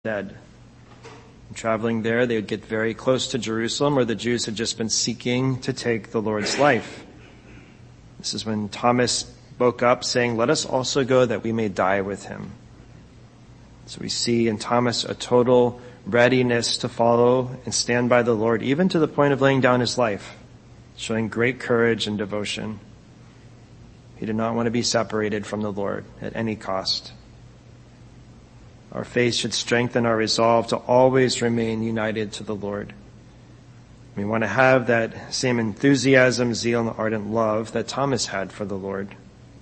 dead. And traveling there, they would get very close to Jerusalem, where the Jews had just been seeking to take the Lord's life. This is when Thomas spoke up, saying, "Let us also go that we may die with him." So we see in Thomas a total readiness to follow and stand by the Lord, even to the point of laying down his life, showing great courage and devotion. He did not want to be separated from the Lord at any cost. Our faith should strengthen our resolve to always remain united to the Lord. We want to have that same enthusiasm, zeal, and ardent love that Thomas had for the Lord.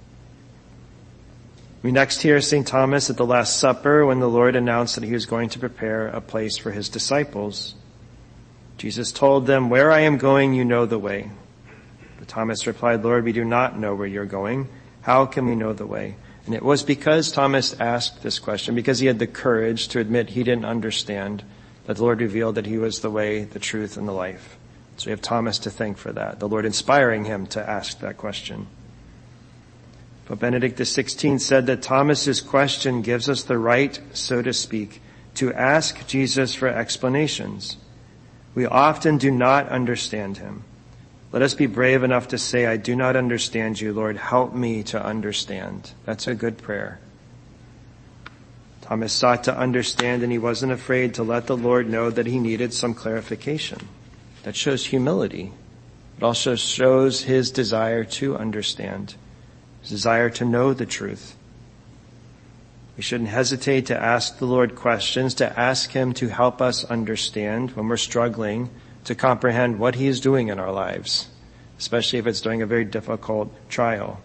We next hear St. Thomas at the Last Supper when the Lord announced that he was going to prepare a place for his disciples. Jesus told them, "Where I am going, you know the way." But Thomas replied, "Lord, we do not know where you're going. How can we know the way?" And it was because Thomas asked this question, because he had the courage to admit he didn't understand, that the Lord revealed that he was the way, the truth, and the life. So we have Thomas to thank for that, the Lord inspiring him to ask that question. But Benedict XVI said that Thomas's question gives us the right, so to speak, to ask Jesus for explanations. We often do not understand him. Let us be brave enough to say, "I do not understand you, Lord. Help me to understand." That's a good prayer. Thomas sought to understand, and he wasn't afraid to let the Lord know that he needed some clarification. That shows humility. It also shows his desire to understand, his desire to know the truth. We shouldn't hesitate to ask the Lord questions, to ask him to help us understand when we're struggling to comprehend what he is doing in our lives, especially if it's during a very difficult trial.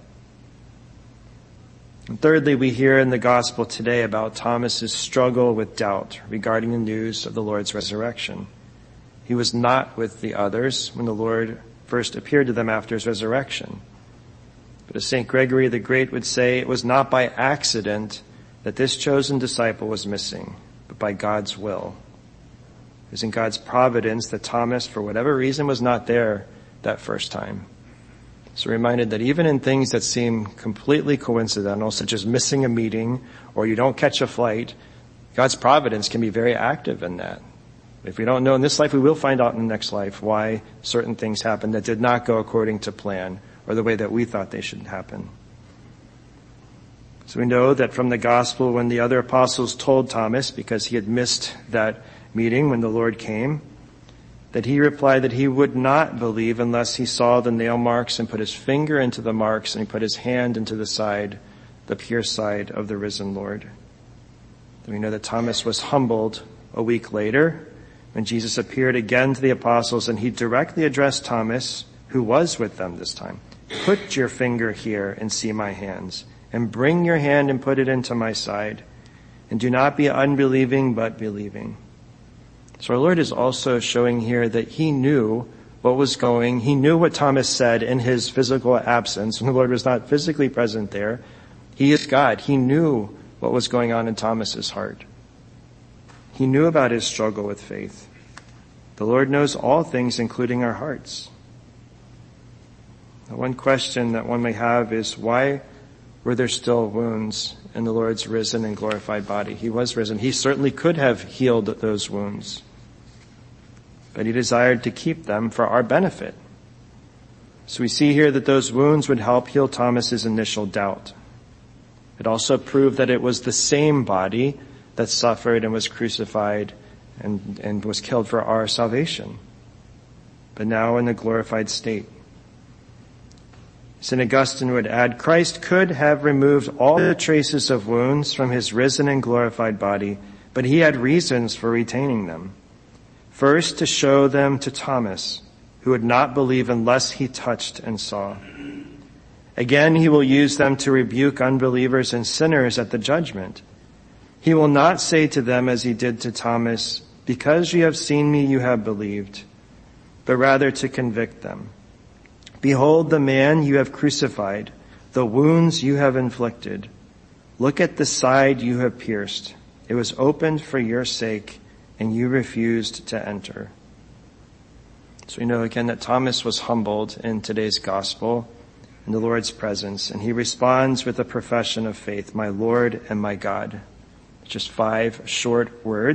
And thirdly, we hear in the gospel today about Thomas's struggle with doubt regarding the news of the Lord's resurrection. He was not with the others when the Lord first appeared to them after his resurrection. But as St. Gregory the Great would say, it was not by accident that this chosen disciple was missing, but by God's will. It was in God's providence that Thomas, for whatever reason, was not there that first time. So reminded that even in things that seem completely coincidental, such as missing a meeting or you don't catch a flight, God's providence can be very active in that. If we don't know in this life, we will find out in the next life why certain things happened that did not go according to plan or the way that we thought they should happen. So we know that from the gospel, when the other apostles told Thomas, because he had missed that meeting when the Lord came, that he replied that he would not believe unless he saw the nail marks and put his finger into the marks and he put his hand into the side, the pierced side of the risen Lord. Then we know that Thomas was humbled a week later when Jesus appeared again to the apostles, and he directly addressed Thomas, who was with them this time. "Put your finger here and see my hands, and bring your hand and put it into my side, and do not be unbelieving but believing." So our Lord is also showing here that he knew what was going. He knew what Thomas said in his physical absence when the Lord was not physically present there. He is God. He knew what was going on in Thomas's heart. He knew about his struggle with faith. The Lord knows all things, including our hearts. Now, one question that one may have is, why were there still wounds in the Lord's risen and glorified body? He was risen. He certainly could have healed those wounds, but he desired to keep them for our benefit. So we see here that those wounds would help heal Thomas's initial doubt. It also proved that it was the same body that suffered and was crucified and was killed for our salvation, but now in the glorified state. St. Augustine would add, Christ could have removed all the traces of wounds from his risen and glorified body, but he had reasons for retaining them. First, to show them to Thomas, who would not believe unless he touched and saw. Again, he will use them to rebuke unbelievers and sinners at the judgment. He will not say to them as he did to Thomas, "Because you have seen me, you have believed," but rather to convict them. "Behold the man you have crucified, the wounds you have inflicted. Look at the side you have pierced. It was opened for your sake, and you refused to enter." So we know again that Thomas was humbled in today's gospel in the Lord's presence, and he responds with a profession of faith, "My Lord and my God." Just 5 short words.